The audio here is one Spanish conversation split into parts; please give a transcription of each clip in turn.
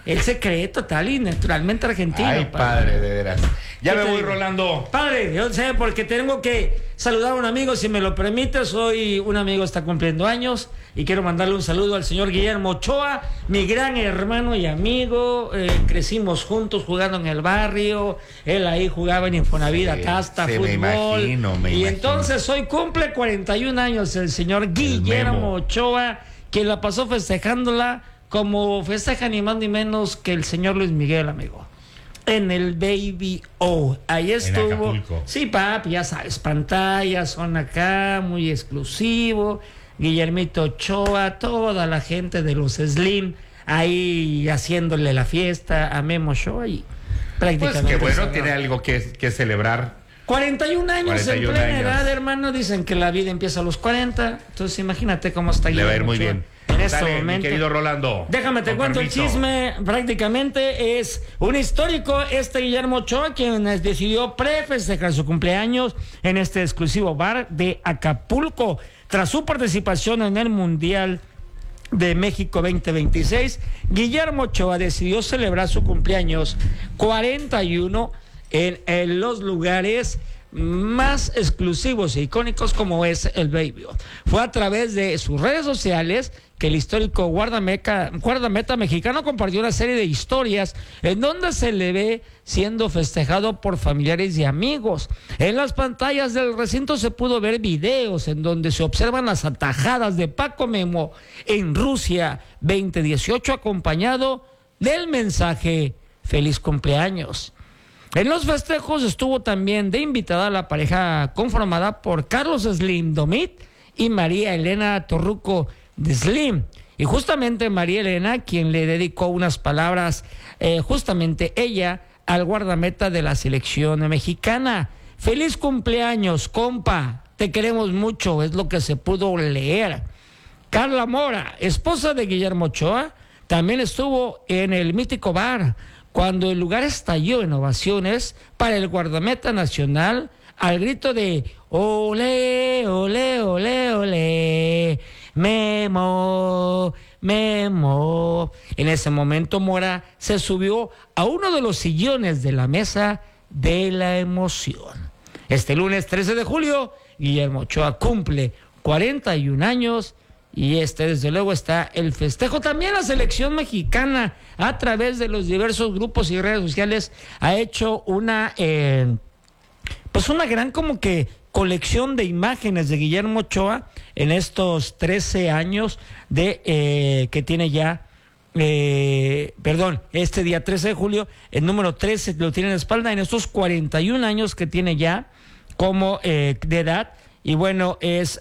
el secreto, tal y naturalmente argentino. Ay, padre, de veras. Ya me voy, Rolando. Padre, yo sé, porque tengo que saludar a un amigo, si me lo permites. Hoy un amigo está cumpliendo años y quiero mandarle un saludo al señor Guillermo Ochoa, mi gran hermano y amigo. Crecimos juntos jugando en el barrio. Él ahí jugaba en Infonavit, Casta, fútbol. Me imagino. Entonces hoy cumple 41 años el señor Guillermo Ochoa, que la pasó festejándola como festeja ni más ni menos que el señor Luis Miguel, amigo. En el Baby O. Ahí estuvo. Sí, papi, ya sabes, pantallas son acá, muy exclusivo. Guillermito Ochoa, toda la gente de los Slim ahí haciéndole la fiesta a Memo Ochoa y prácticamente. Pues que bueno, tiene algo que celebrar. 41 años 41 en plena años. Edad, hermano. Dicen que la vida empieza a los 40. Entonces imagínate cómo está Le va a ir muy Ochoa bien. en este Dale, momento. mi querido Rolando. Déjame te cuento el chisme. Prácticamente es un histórico Guillermo Ochoa, quien decidió prefestejar su cumpleaños en este exclusivo bar de Acapulco tras su participación en el Mundial de México 2026. Guillermo Ochoa decidió celebrar su cumpleaños 41 en los lugares más exclusivos e icónicos como es el Baby O. Fue a través de sus redes sociales que el histórico guardameta mexicano compartió una serie de historias en donde se le ve siendo festejado por familiares y amigos. En las pantallas del recinto se pudo ver videos en donde se observan las atajadas de Paco Memo en Rusia 2018, acompañado del mensaje "Feliz cumpleaños". En los festejos estuvo también de invitada la pareja conformada por Carlos Slim Domit y María Elena Torruco de Slim. Y justamente María Elena, quien le dedicó unas palabras, justamente ella, al guardameta de la selección mexicana. Feliz cumpleaños, compa, te queremos mucho, es lo que se pudo leer. Carla Mora, esposa de Guillermo Ochoa, también estuvo en el mítico bar cuando el lugar estalló en ovaciones para el guardameta nacional al grito de "Olé, olé, olé, olé, Memo, Memo". En ese momento Mora se subió a uno de los sillones de la mesa de la emoción. Este lunes 13 de julio, Guillermo Ochoa cumple 41 años. Y desde luego, está el festejo. También la selección mexicana, a través de los diversos grupos y redes sociales, ha hecho una gran como que colección de imágenes de Guillermo Ochoa en estos 13 años que tiene ya, este día 13 de julio, el número 13 lo tiene en la espalda, en estos 41 años que tiene ya como de edad. Y bueno, es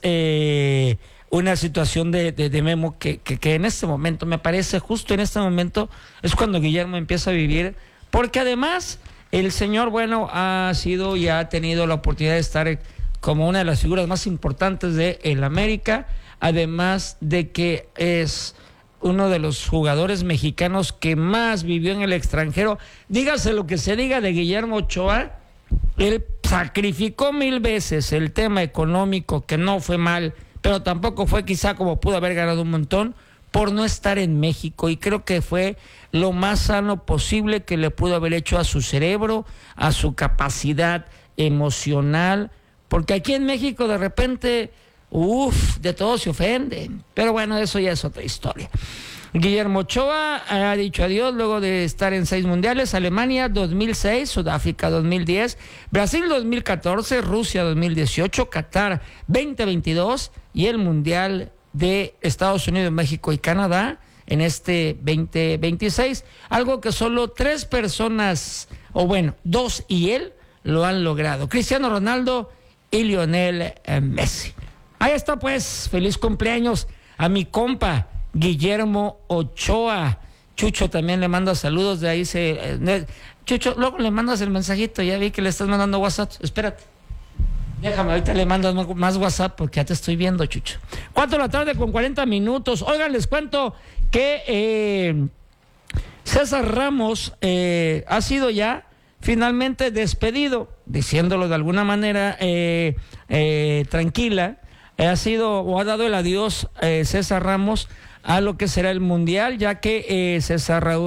una situación de Memo que en este momento, me parece, justo en este momento, es cuando Guillermo empieza a vivir, porque además el señor, ha sido y ha tenido la oportunidad de estar como una de las figuras más importantes de el América, además de que es uno de los jugadores mexicanos que más vivió en el extranjero. Dígase lo que se diga de Guillermo Ochoa, él sacrificó 1000 veces el tema económico, que no fue mal, pero tampoco fue quizá como pudo haber ganado un montón, por no estar en México, y creo que fue lo más sano posible que le pudo haber hecho a su cerebro, a su capacidad emocional, porque aquí en México de repente, de todo se ofenden, pero bueno, eso ya es otra historia. Guillermo Ochoa ha dicho adiós luego de estar en 6 mundiales: Alemania 2006, Sudáfrica 2010, Brasil 2014, Rusia 2018, Qatar 2022 y el Mundial de Estados Unidos, México y Canadá en este 2026. Algo que solo 3 personas, 2 y él, lo han logrado: Cristiano Ronaldo y Lionel Messi. Ahí está, pues, feliz cumpleaños a mi compa Guillermo Ochoa. Chucho también le manda saludos, de ahí Chucho, luego le mandas el mensajito, ya vi que le estás mandando WhatsApp, espérate. Déjame, ahorita le mando más WhatsApp porque ya te estoy viendo, Chucho. 4:40 p.m. Oigan, les cuento que César Ramos ha sido ya finalmente despedido, diciéndolo de alguna manera tranquila. Ha dado el adiós César Ramos a lo que será el Mundial, ya que César Raúl